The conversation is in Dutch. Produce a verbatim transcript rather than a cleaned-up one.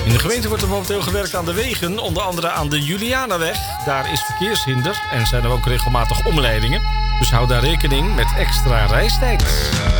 In de gemeente wordt er momenteel gewerkt aan de wegen, onder andere aan de Julianaweg. Daar is verkeershinder en zijn er ook regelmatig omleidingen. Dus hou daar rekening met extra reistijd.